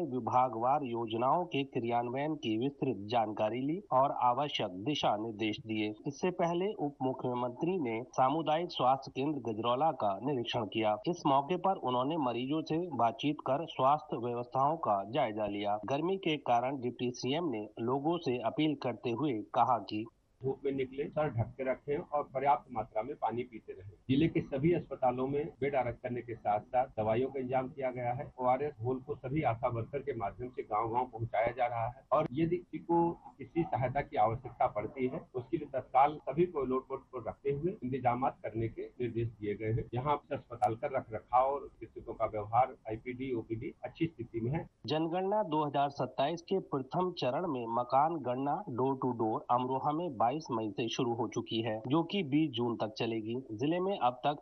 विभागवार योजनाओं के क्रियान्वयन की विस्तृत जानकारी ली और आवश्यक दिशा निर्देश दिए। इससे पहले उप मुख्यमंत्री ने सामुदायिक स्वास्थ्य केंद्र गजरौला का निरीक्षण किया। इस मौके पर उन्होंने मरीजों से बातचीत कर स्वास्थ्य व्यवस्थाओं का जायजा लिया। गर्मी के कारण डिप्टी सीएम ने लोगों से अपील करते हुए कहा कि धूप में निकले, सर ढक के रखें और पर्याप्त मात्रा में पानी पीते रहें। जिले के सभी अस्पतालों में बेड आरक्षण करने के साथ साथ दवाइयों का इंतजाम किया गया है। ORS घोल को सभी आशा वर्कर के माध्यम से गांव-गांव पहुंचाया जा रहा है और यदि किसी को किसी सहायता की आवश्यकता पड़ती है उसके लिए तत्काल सभी को अलर्ट मोड पर रखते हुए इंतजाम करने के निर्देश दिए गए हैं। यहाँ अस्पताल का रख रखाव और चिकित्सकों का व्यवहार IPD, OPD अच्छी स्थिति में है। जनगणना 2027 के प्रथम चरण में मकान गणना डोर टू डोर अमरोहा में 22 मई से शुरू हो चुकी है, जो कि 20 जून तक चलेगी। जिले में अब तक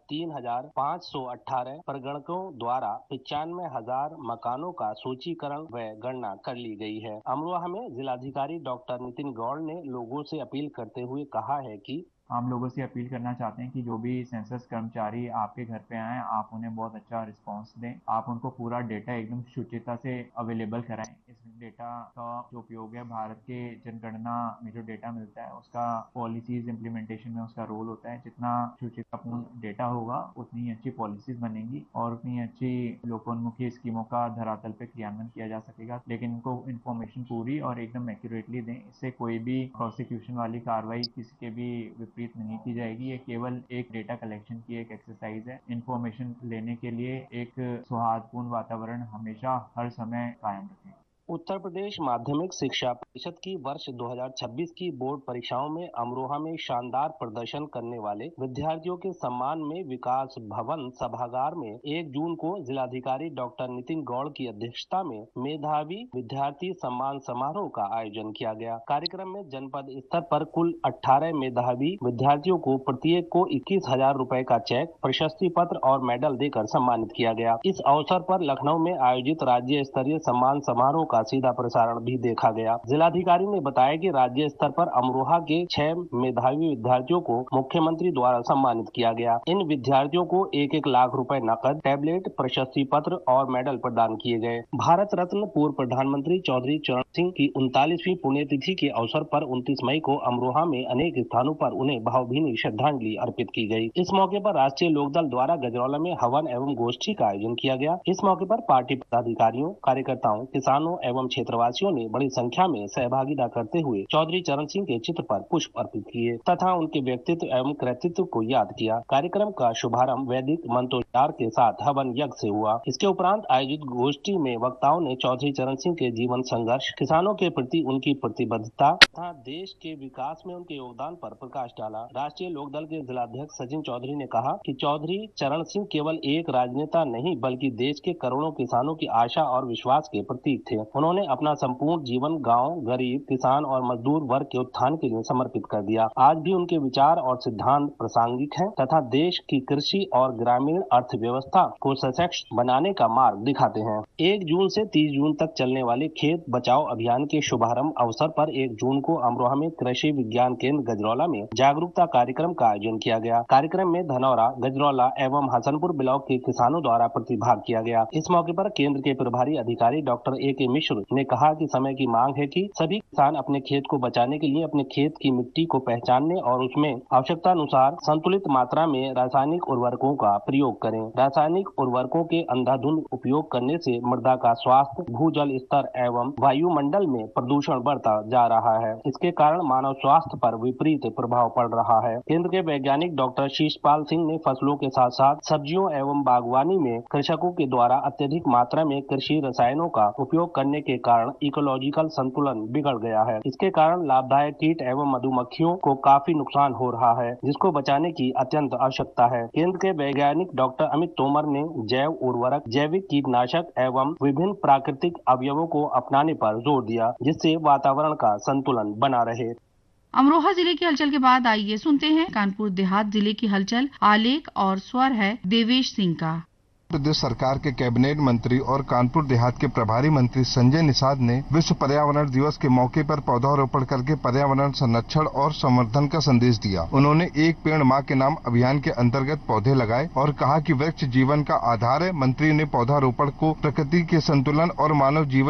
3,518 प्रगणकों द्वारा 95,000 मकानों का सूचीकरण व गणना कर ली गई है। अमरोहा में जिलाधिकारी डॉक्टर नितिन गौड़ ने लोगों से अपील करते हुए कहा है कि हम लोगों से अपील करना चाहते हैं कि जो भी सेंसस कर्मचारी आपके घर पे आए, आप उन्हें बहुत अच्छा रिस्पांस दें। आप उनको पूरा डेटा एकदम शुचिता से अवेलेबल कराएं। इस डेटा का जो उपयोग है, भारत के जनगणना में जो डेटा मिलता है उसका पॉलिसीज इम्प्लीमेंटेशन में उसका रोल होता है। जितना शुचितापूर्ण डेटा होगा उतनी अच्छी पॉलिसीज बनेंगी और उतनी अच्छी लोकोन्मुखी स्कीमों का धरातल पे क्रियान्वयन किया जा सकेगा। लेकिन इनको इन्फॉर्मेशन पूरी और एकदम एक्यूरेटली दें। इससे कोई भी प्रोसिक्यूशन वाली कार्रवाई किसी के भी विपरीत नहीं की जाएगी। ये केवल एक डेटा कलेक्शन की एक एक्सरसाइज है। इन्फॉर्मेशन लेने के लिए एक सौहार्दपूर्ण वातावरण हमेशा हर समय कायम रखें। उत्तर प्रदेश माध्यमिक शिक्षा परिषद की वर्ष 2026 की बोर्ड परीक्षाओं में अमरोहा में शानदार प्रदर्शन करने वाले विद्यार्थियों के सम्मान में विकास भवन सभागार में 1 जून को जिलाधिकारी डॉक्टर नितिन गौड़ की अध्यक्षता में मेधावी विद्यार्थी सम्मान समारोह का आयोजन किया गया। कार्यक्रम में जनपद स्तर पर कुल 18 मेधावी विद्यार्थियों को प्रत्येक को 21,000 रुपए का चेक, प्रशस्ति पत्र और मेडल देकर सम्मानित किया गया। इस अवसर पर लखनऊ में आयोजित राज्य स्तरीय सम्मान समारोह का सीधा प्रसारण भी देखा गया। जिलाधिकारी ने बताया कि राज्य स्तर पर अमरोहा के 6 मेधावी विद्यार्थियों को मुख्यमंत्री द्वारा सम्मानित किया गया। इन विद्यार्थियों को 1-1 लाख रुपए नकद, टैबलेट, प्रशस्ति पत्र और मेडल प्रदान किए गए। भारत रत्न पूर्व प्रधानमंत्री चौधरी चरण सिंह की 39वीं पुण्यतिथि के अवसर पर 29 मई को अमरोहा में अनेक स्थानों पर उन्हें भावभीनी श्रद्धांजलि अर्पित की गई। इस मौके पर राष्ट्रीय लोकदल द्वारा गजरौला में हवन एवं गोष्ठी का आयोजन किया गया। इस मौके पर पार्टी पदाधिकारियों, कार्यकर्ताओं, किसानों एवं क्षेत्रवासियों ने बड़ी संख्या में सहभागिता करते हुए चौधरी चरण सिंह के चित्र पर पुष्प अर्पित किए तथा उनके व्यक्तित्व एवं कृतित्व को याद किया। कार्यक्रम का शुभारंभ वैदिक मंत्रोच्चार के साथ हवन यज्ञ से हुआ। इसके उपरांत आयोजित गोष्ठी में वक्ताओं ने चौधरी चरण सिंह के जीवन संघर्ष, किसानों के प्रति उनकी प्रतिबद्धता तथा देश के विकास में उनके योगदान पर प्रकाश डाला। राष्ट्रीय लोकदल के जिलाध्यक्ष सचिन चौधरी ने कहा कि चौधरी चरण सिंह केवल एक राजनेता नहीं बल्कि देश के करोड़ों किसानों की आशा और विश्वास के प्रतीक थे। उन्होंने अपना संपूर्ण जीवन गांव, गरीब, किसान और मजदूर वर्ग के उत्थान के लिए समर्पित कर दिया। आज भी उनके विचार और सिद्धांत प्रासंगिक हैं तथा देश की कृषि और ग्रामीण अर्थव्यवस्था को सशक्त बनाने का मार्ग दिखाते हैं। 1 जून से 30 जून तक चलने वाले खेत बचाओ अभियान के शुभारंभ अवसर पर 1 जून को अमरोहा में कृषि विज्ञान केंद्र गजरौला में जागरूकता कार्यक्रम का आयोजन किया गया। कार्यक्रम में धनौरा, गजरौला एवं हसनपुर ब्लॉक के किसानों द्वारा प्रतिभाग किया गया। इस मौके पर केंद्र के प्रभारी अधिकारी डॉक्टर AK मिश्र ने कहा कि समय की मांग है कि सभी किसान अपने खेत को बचाने के लिए अपने खेत की मिट्टी को पहचानने और उसमें आवश्यकता अनुसार संतुलित मात्रा में रासायनिक उर्वरकों का प्रयोग करें। रासायनिक उर्वरकों के अंधाधुंध उपयोग करने से मृदा का स्वास्थ्य, भूजल स्तर एवं वायुमंडल में प्रदूषण बढ़ता जा रहा है। इसके कारण मानव स्वास्थ्य पर विपरीत प्रभाव पड़ रहा है। केंद्र के वैज्ञानिक डॉक्टर शीशपाल सिंह ने फसलों के साथ साथ सब्जियों एवं बागवानी में कृषकों के द्वारा अत्यधिक मात्रा में कृषि रसायनों का उपयोग करने के कारण इकोलॉजिकल संतुलन बिगड़ गया है। इसके कारण लाभदायक कीट एवं मधुमक्खियों को काफी नुकसान हो रहा है, जिसको बचाने की अत्यंत आवश्यकता है। केंद्र के वैज्ञानिक डॉक्टर अमित तोमर ने जैव उर्वरक, जैविक कीटनाशक एवं विभिन्न प्राकृतिक अवयवों को अपनाने पर जोर दिया, जिससे वातावरण का संतुलन बना रहे। अमरोहा जिले की हलचल के बाद आइए सुनते हैं कानपुर देहात जिले की हलचल। आलेख और स्वर है देवेश सिंह का। प्रदेश सरकार के कैबिनेट मंत्री और कानपुर देहात के प्रभारी मंत्री संजय निषाद ने विश्व पर्यावरण दिवस के मौके पर पौधारोपण करके पर्यावरण संरक्षण और संवर्धन का संदेश दिया। उन्होंने एक पेड़ माँ के नाम अभियान के अंतर्गत पौधे लगाए और कहा कि वृक्ष जीवन का आधार है। मंत्री ने पौधारोपण को प्रकृति के संतुलन और मानव जीवन